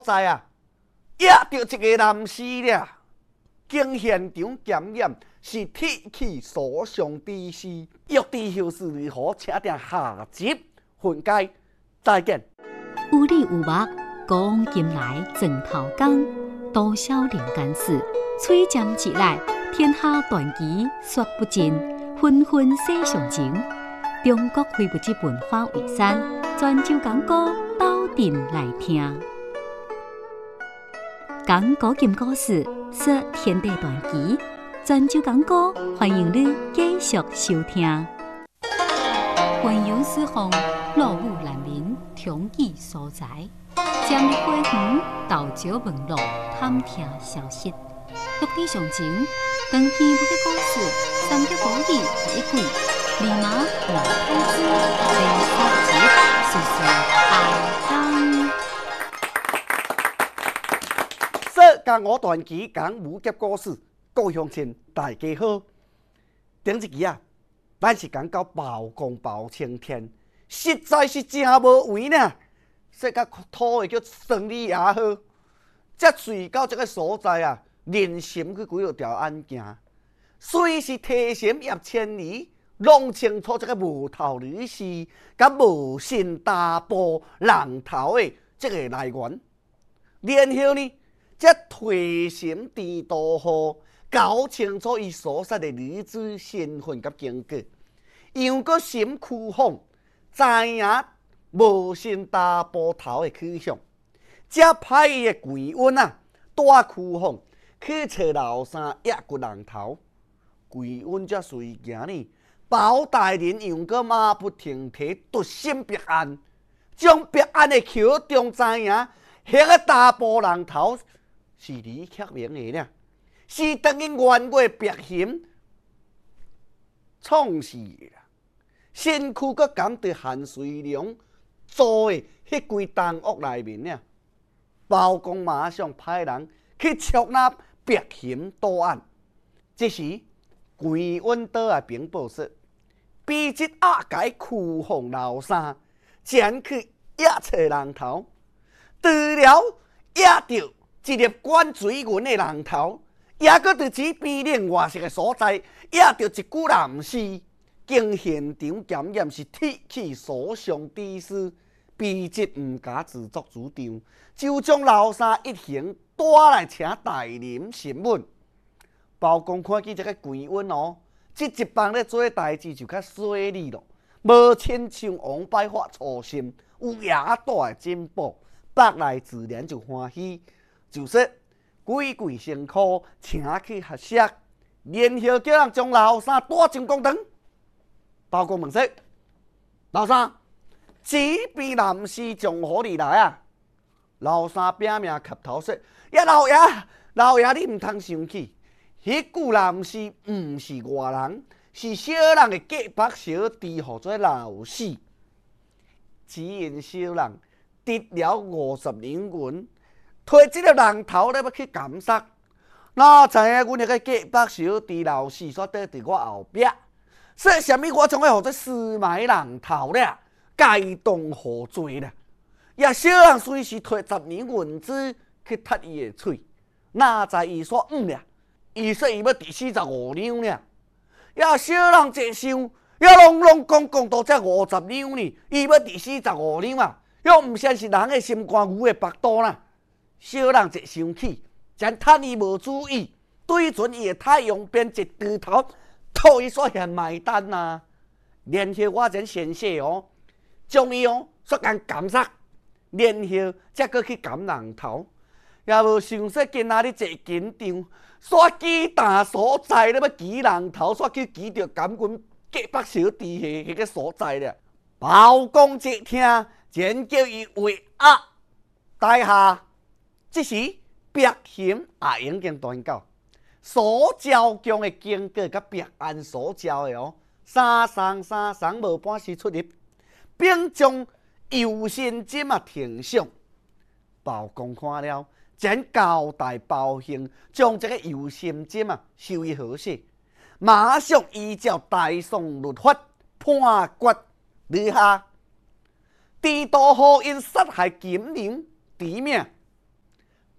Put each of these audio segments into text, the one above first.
在啊，抓到一个男尸了，经现场检验是铁器所向之尸，欲知后事如何，请听下集分解。再见。 有理有目，讲今来枕头讲，多少人间事，吹针一来，天下传奇说不尽，纷纷写上情。中国非物质文化遗产，泉州讲古斗阵来听。讲古今故事，说天地传奇，泉州讲古，欢迎你继续收听。云游四方，落雨难眠，天意所在。将你花园，豆椒问路，探听消息。陆地上情，长篇不嘅故事，三脚古语第一句，立马老太子第三集，说说爱讲。 说讲我传奇，讲武侠故事，各位乡亲大家好。顶一期啊，咱是讲到包公包青天，实在是真无为呢。说甲土的叫胜利也好，才随到这个所在啊，人心去几条案件，虽是提心压千里，弄清楚这个无头女士甲无心大步人头的这个来源，然后呢，才推心置肚后，搞清楚伊所杀的女子身份甲经过，又搁心区放，知影无心大步头的去向，才派伊的贵温啊，带区放去找老三压骨人头。贵温才随行呢，包大人又搁马不停蹄，独心别案，将别案的桥中知影，迄个大步人头是李克明的呢，是等于冤过别嫌创死的啦。身躯搁感到韩遂良做的迄规东屋内面呢，包公马上派人去捉拿别嫌到案。这时贵温倒来禀报说，比这阿改驱放老三，前去压找人头，除了压到一粒管水银的人头，也搁伫此边岭外侧的所在压到一具男尸。经现场检验是铁器所向之尸，比这毋敢自作主张，就将老三一行带来请大人审问。包公看见这个贵温哦，这一帮咧做代志就较细腻咯，无亲像王拜发粗心，有野大的进步，北来自然就欢喜，就说贵贵辛苦，请去学习，然后叫人将老三带进公堂。包公问说：“老三，这边男士从何里来啊？”老三拼命磕头说：“呀，老爷，你唔通生气，迄具男士唔是外人，是小人的结拜小弟，号做老四。只因小人得了50两银，推这个人头咧要去监杀，哪知影阮迄个结拜小弟老四煞倒伫我后壁。说什么？我将要号做私埋人头了，该当何罪了？也小人随时摕10两银子去踢伊的嘴，哪知伊说了？伊说伊要第45两了。也小人一想，也拢讲到这50两呢，伊要第45两啊！又毋像是人的心肝牛的腹肚啦。小人一生气，将趁伊无注意，对准伊的太阳边一低头。托伊所嫌买单啊！然后我才先写哦，将伊哦说监杀，然后才搁去监人头，也无想说今仔日坐紧张，煞记大所在咧要举人头，煞去举着监军结拜小弟迄个所在了。包公一听，前叫伊为大下。这时别嫌也已经断到。所招供的经过甲别案所招的哦，三双无半时出入，并将右心针停上。包公看了，将交代包兴将这个右心针收于何事，马上依照大宋律法判决立下，地道何因杀害金陵敌命，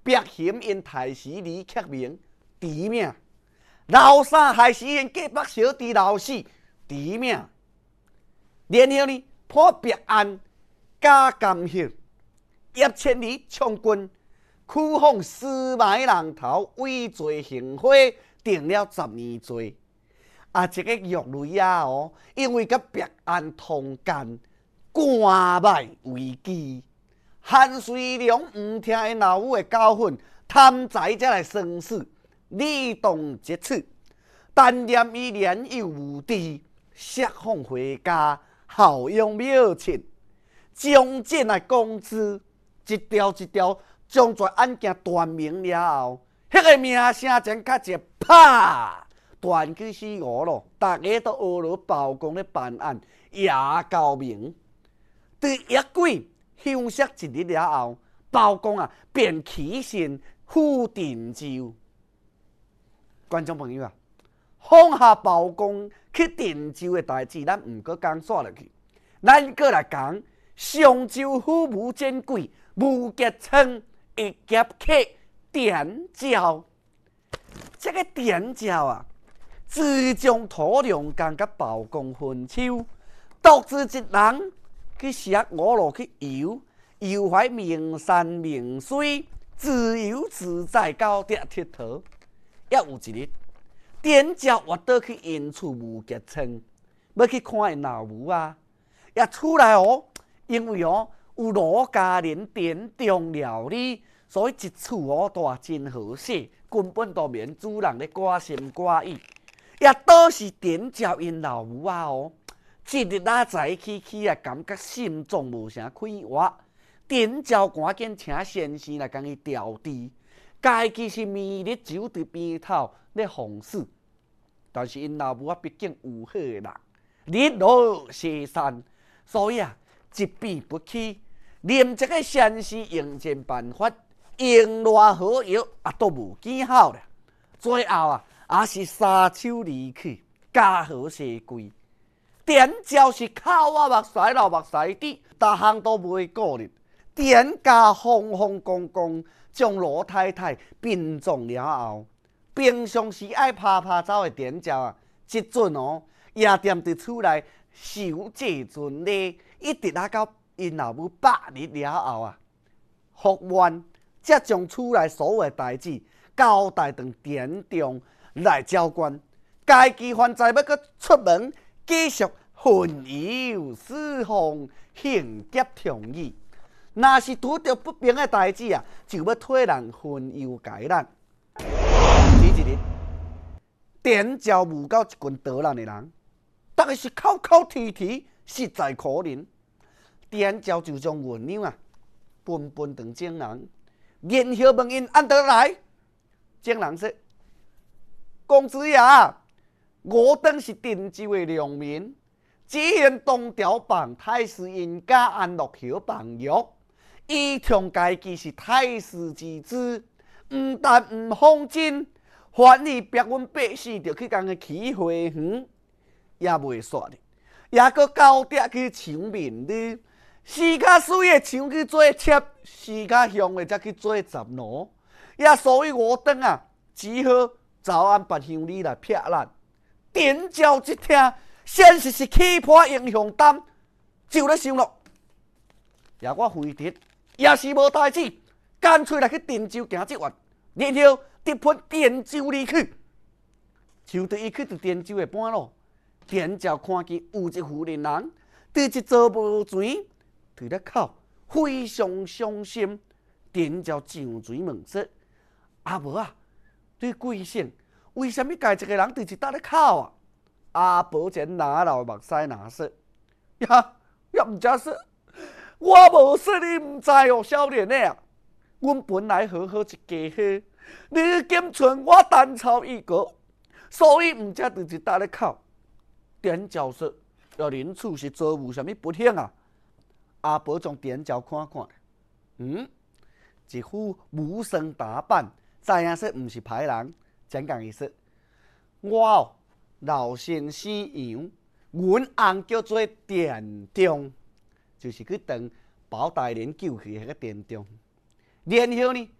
白嫌因太师李克明知命，老三害死因隔壁小弟老四知命，然后呢破白案加监狱，叶千里将军驱放私埋人头，畏罪行贿，定了10年罪。这个玉雷哦，因为甲白案同奸，官卖为基。韩遂良唔听因老母的教训，贪财才来生死，理当截取。但念伊年幼无知，释放回家，效用庙亲，将这来公之，一条一条将这案件断明了后，迄个名声真较一啪断去死我咯！大家都学了包公咧办案，也高明。对夜鬼休息一日了后，包公便起身赴定州。观众朋友放下包公去定州的代志，咱唔搁讲煞落去，咱搁来讲上州府吴监鬼吴杰称一劫客点椒。这个点椒自将土良间甲包公分手，独自一人去食五路去游，游怀名山名水，自由自在到底佚佗。也有一日，点椒活倒去因厝吴杰村，要去看因老母也出来因为有罗家人点中料理，所以一厝大真和谐，根本都免主人咧挂心挂意。也倒是点椒因老母一日早起感觉心脏无啥快活，点椒赶紧请先生来共伊调治。家己是暝日酒伫边头咧放肆，但是因老母毕竟有好人，日落西山，所以一笔不起，念这个先生用尽办法，用偌好药都无见效了。最后也是撒手离去，家和社归。点椒是口目屎流目屎滴，逐项都袂顾虑。点家风风光光，将罗太太殡葬了后，平常时爱拍拍走的点椒即阵也踮伫厝内守祭尊礼，一直到因老母100日了后复原，才将厝内所有的代志交代长点中来交关。家己还在要搁出门，继续混游四方，行劫同意。若是拄着不平的代志就要替人分忧解难。前一日，点椒误到一群捣乱的人，大概是口口啼啼，实在可怜。点椒就将原谅分分长证人，然后问因安得来。证人说：“公子爷，我等是定州的良民，只因东条帮太师因家安乐侯帮约，伊从家己是太师之子，唔但唔放真，反而逼阮百姓着去共伊起花园，也袂煞哩，也搁交底去抢民女，时较水的抢去做妾，时较凶的则去做杂奴。也所以我等只好早安别乡里来撇咱。点椒一听，显实是气魄英雄胆，就咧想咯。也我回敌也是无代志，干脆来去定州行一弯，然后直奔定州离去。就对伊去到定州的半路，点椒看见有一户人对一座无钱伫咧哭，非常伤心。点椒上水问说：“阿婆对贵姓，为什么家一个人对一搭咧哭阿婆前拿流目屎拿说：“也唔知说，我无说你唔知少年的阮本来好好一家伙，你今存我单操一个，所以唔才对一搭咧哭。”点椒说：“要恁厝是遭有什么不幸阿婆将点椒看看，一副武生打扮，知影说唔是歹人，真讲伊说：“我老先生杨，阮翁叫做田中，就是去当包大人救去迄个田中。然后呢，